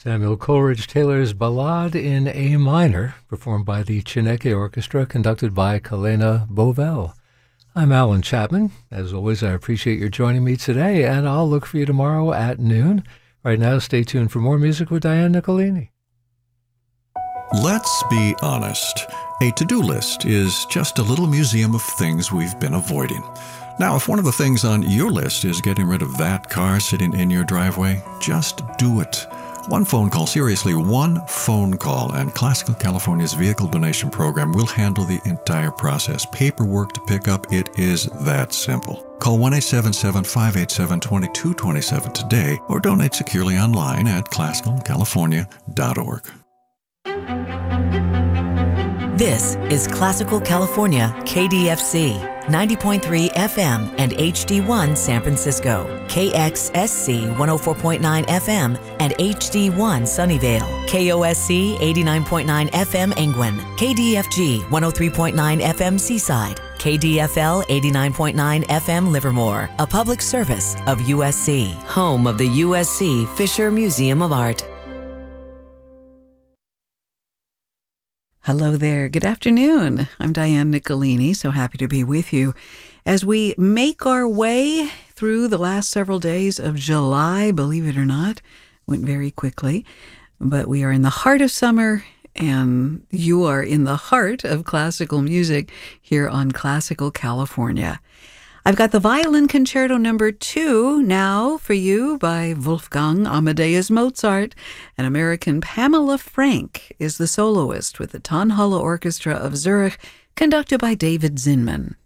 Samuel Coleridge Taylor's Ballade in A minor, performed by the Chineke Orchestra, conducted by Kalena Bovell. I'm Alan Chapman. As always, I appreciate your joining me today, and I'll look for you tomorrow at noon. Right now, stay tuned for more music with Diane Nicolini. Let's be honest. A to-do list is just a little museum of things we've been avoiding. Now, if one of the things on your list is getting rid of that car sitting in your driveway, just do it. One phone call, seriously, one phone call, and Classical California's vehicle donation program will handle the entire process. Paperwork to pick up, it is that simple. Call 1-877-587-2227 today or donate securely online at classicalcalifornia.org. This is Classical California, KDFC, 90.3 FM and HD1 San Francisco, KXSC 104.9 FM and HD1 Sunnyvale, KOSC 89.9 FM Angwin, KDFG 103.9 FM Seaside, KDFL 89.9 FM Livermore, a public service of USC, home of the USC Fisher Museum of Art. Hello there. Good afternoon. I'm Diane Nicolini, so happy to be with you as we make our way through the last several days of July. Believe it or not, went very quickly, but we are in the heart of summer, and you are in the heart of classical music here on Classical California. I've got the Violin Concerto No. 2 now for you by Wolfgang Amadeus Mozart. And American Pamela Frank is the soloist with the Tonhalle Orchestra of Zurich, conducted by David Zinman.